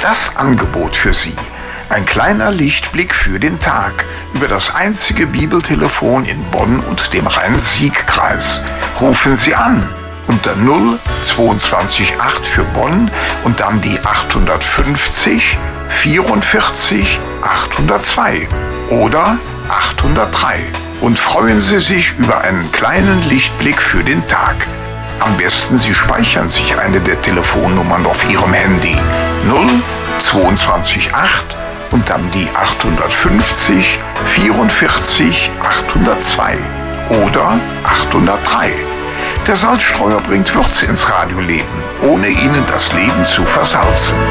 Das Angebot für Sie. Ein kleiner Lichtblick für den Tag über das einzige Bibeltelefon in Bonn und dem Rhein-Sieg-Kreis. Rufen Sie an unter 022 8 für Bonn und dann die 850 44 802 oder 803 und freuen Sie sich über einen kleinen Lichtblick für den Tag. Am besten Sie speichern sich eine der Telefonnummern auf Ihrem Handy. 022 8 und dann die 850 44 802 oder 803. Der Salzstreuer bringt Würze ins Radioleben, ohne Ihnen das Leben zu versalzen.